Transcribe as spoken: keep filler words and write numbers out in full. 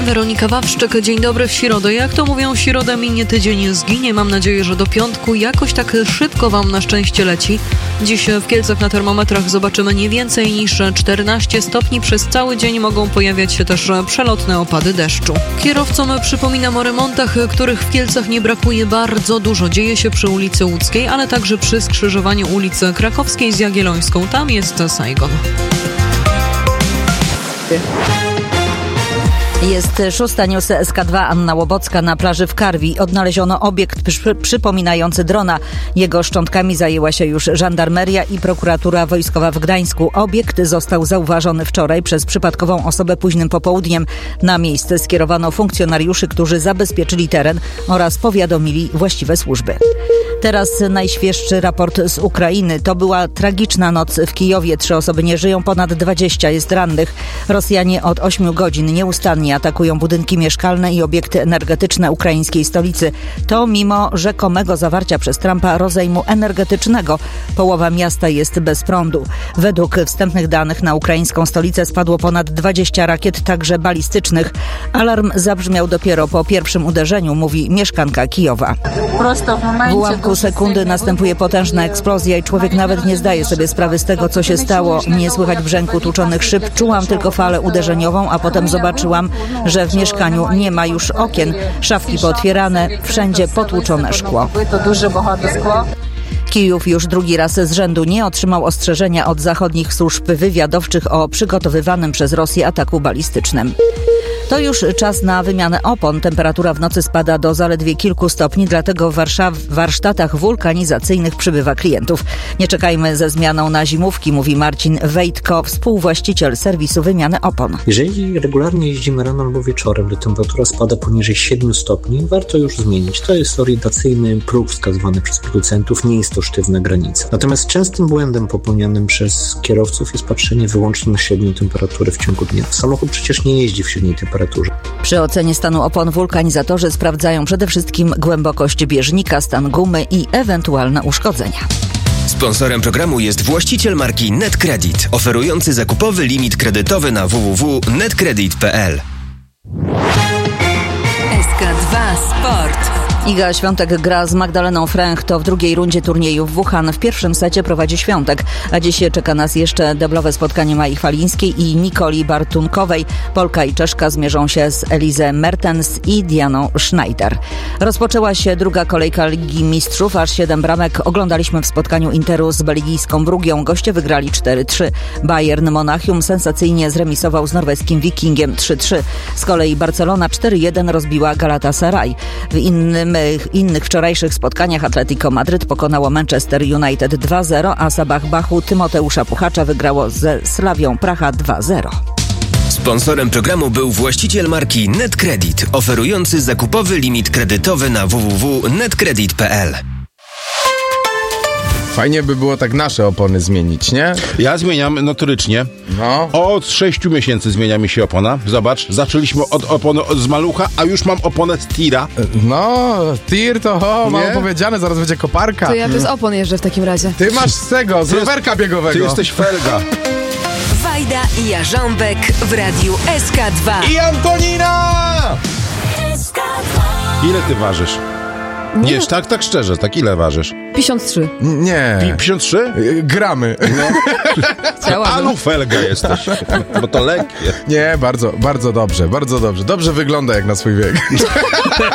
Weronika Wawrzyk, dzień dobry w środę. Jak to mówią, środa minie, tydzień zginie. Mam nadzieję, że do piątku jakoś tak szybko wam na szczęście leci. Dziś w Kielcach na termometrach zobaczymy nie więcej niż czternaście stopni. Przez cały dzień mogą pojawiać się też przelotne opady deszczu. Kierowcom przypominam o remontach, których w Kielcach nie brakuje bardzo dużo. Dzieje się przy ulicy Łódzkiej, ale także przy skrzyżowaniu ulicy Krakowskiej z Jagiellońską. Tam jest Saigon. Jest szósta, news S K dwa, Anna Łobocka. Na plaży w Karwi odnaleziono obiekt przy, przypominający drona. Jego szczątkami zajęła się już żandarmeria i prokuratura wojskowa w Gdańsku. Obiekt został zauważony wczoraj przez przypadkową osobę późnym popołudniem. Na miejsce skierowano funkcjonariuszy, którzy zabezpieczyli teren oraz powiadomili właściwe służby. Teraz najświeższy raport z Ukrainy. To była tragiczna noc w Kijowie. Trzy osoby nie żyją, ponad dwadzieścia jest rannych. Rosjanie od ośmiu godzin nieustannie atakują budynki mieszkalne i obiekty energetyczne ukraińskiej stolicy. To mimo rzekomego zawarcia przez Trumpa rozejmu energetycznego. Połowa miasta jest bez prądu. Według wstępnych danych na ukraińską stolicę spadło ponad dwadzieścia rakiet, także balistycznych. Alarm zabrzmiał dopiero po pierwszym uderzeniu, mówi mieszkanka Kijowa. W ułamku sekundy następuje potężna eksplozja i człowiek nawet nie zdaje sobie sprawy z tego, co się stało. Nie słychać brzęku tłuczonych szyb. Czułam tylko falę uderzeniową, a potem zobaczyłam, że w mieszkaniu nie ma już okien. Szafki pootwierane, wszędzie potłuczone szkło. Kijów już drugi raz z rzędu nie otrzymał ostrzeżenia od zachodnich służb wywiadowczych o przygotowywanym przez Rosję ataku balistycznym. To już czas na wymianę opon. Temperatura w nocy spada do zaledwie kilku stopni, dlatego w Warszaw- w warsztatach wulkanizacyjnych przybywa klientów. Nie czekajmy ze zmianą na zimówki, mówi Marcin Wejtko, współwłaściciel serwisu wymiany opon. Jeżeli regularnie jeździmy rano albo wieczorem, gdy temperatura spada poniżej siedmiu stopni, warto już zmienić. To jest orientacyjny próg wskazywany przez producentów, nie jest to sztywna granica. Natomiast częstym błędem popełnianym przez kierowców jest patrzenie wyłącznie na średnią temperaturę w ciągu dnia. Samochód przecież nie jeździ w średniej temperaturze. Przy ocenie stanu opon wulkanizatorzy sprawdzają przede wszystkim głębokość bieżnika, stan gumy i ewentualne uszkodzenia. Sponsorem programu jest właściciel marki NetCredit, oferujący zakupowy limit kredytowy na w w w kropka netcredit kropka p l. S K dwa Sport. Iga Świątek gra z Magdaleną Fręch. To w drugiej rundzie turnieju w Wuhan. W pierwszym secie prowadzi Świątek, a dziś czeka nas jeszcze deblowe spotkanie Mai Chwalińskiej i Nikoli Bartunkowej. Polka i Czeszka zmierzą się z Elise Mertens i Dianą Schneider. Rozpoczęła się druga kolejka Ligi Mistrzów, aż siedem bramek oglądaliśmy w spotkaniu Interu z belgijską Brugią. Goście wygrali cztery trzy. Bayern Monachium sensacyjnie zremisował z norweskim Wikingiem trzy trzy. Z kolei Barcelona cztery jeden rozbiła Galatasaray. W innym W innych wczorajszych spotkaniach Atletico Madryt pokonało Manchester United dwa zero, a Sabah Bachu Tymoteusza Puchacza wygrało ze Slawią Praha dwa zero. Sponsorem programu był właściciel marki NetCredit, oferujący zakupowy limit kredytowy na w w w kropka netcredit kropka p l. Fajnie by było tak nasze opony zmienić, nie? Ja zmieniam notorycznie. No. Od sześciu miesięcy zmienia mi się opona. Zobacz, zaczęliśmy od opony z malucha, a już mam oponę z tira. No, tir to ho, mało Nie? powiedziane, zaraz będzie koparka. To ja bez opon jeżdżę w takim razie. Ty masz z tego, z rowerka biegowego. Ty jesteś felga. Wajda i Jarząbek w radiu S K dwa. I Antonina! Ile ty ważysz? Nie. Nie, tak, tak szczerze, tak ile ważysz? pięćdziesiąt trzy. Nie. pięćdziesiąt trzy? Y, Gramy. Alu felga jesteś, bo to lekkie. Nie, bardzo, bardzo dobrze, bardzo dobrze. Dobrze wygląda jak na swój wiek.